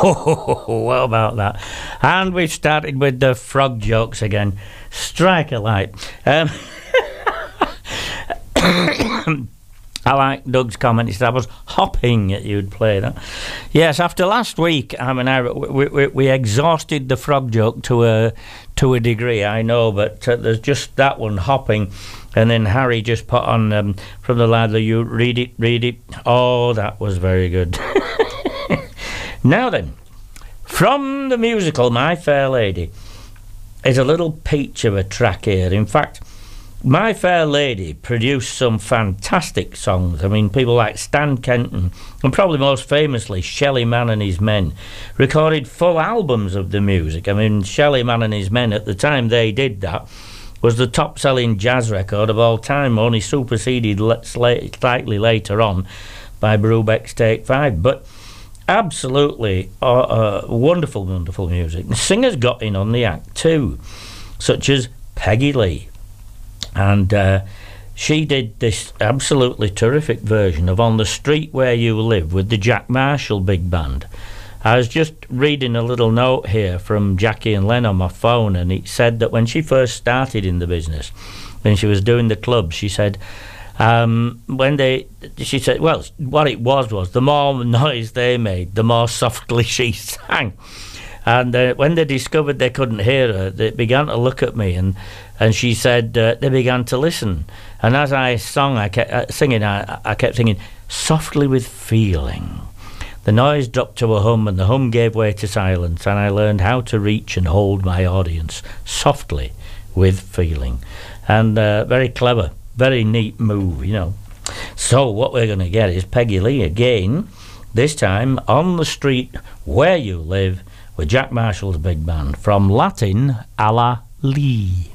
What about that? And we've started with the frog jokes again. Strike a light. I like Doug's comment. He said I was hopping that you'd play that. Yes, after last week, I mean, we exhausted the frog joke to a degree, I know, but there's just that one, hopping, and then Harry just put on from the lad that you read it. Oh, that was very good. Now then, from the musical My Fair Lady is a little peach of a track here. In fact, My Fair Lady produced some fantastic songs. I mean, people like Stan Kenton, and probably most famously Shelly Manne and His Men, recorded full albums of the music. I mean, Shelly Manne and His Men, at the time they did that, was the top-selling jazz record of all time, only superseded slightly later on by Brubeck's Take 5. But absolutely wonderful, wonderful music. The singers got in on the act too, such as Peggy Lee. And she did this absolutely terrific version of On the Street Where You Live with the Jack Marshall Big Band. I was just reading a little note here from Jackie and Len on my phone, and it said that when she first started in the business, when she was doing the clubs, she said, what it was the more noise they made, the more softly she sang. And when they discovered they couldn't hear her, they began to look at me, and she said they began to listen. And as I sang, I kept singing softly with feeling. The noise dropped to a hum, and the hum gave way to silence, and I learned how to reach and hold my audience softly with feeling. And very clever, very neat move, you know. So what we're going to get is Peggy Lee again, this time On the Street Where You Live, with Jack Marshall's Big Band, from Latin a la Lee.